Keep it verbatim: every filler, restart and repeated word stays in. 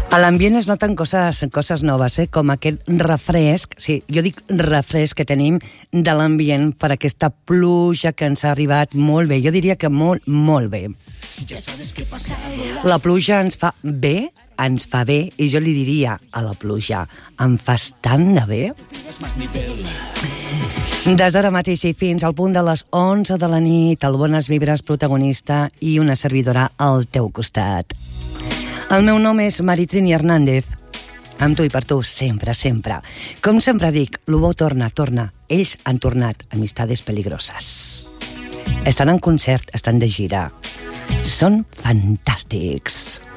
A l'ambient es noten coses, coses noves, eh? Com aquest refresc, sí, jo dic refresc que tenim de l'ambient per aquesta pluja que ens ha arribat molt bé. Jo diria que molt, molt bé. La pluja ens fa bé, ens fa bé, i jo li diria a la pluja, em fas tant de bé? Des d'ara mateix i fins al punt de les onze de la nit, el Bones Vibres protagonista i una servidora al teu costat. El meu nom és Maritrini Hernández. Amb tu i per tu, sempre, sempre. Com sempre dic, lo bo torna, torna. Ells han tornat, Amistades Peligroses. Estan en concert, estan de gira. Són fantàstics.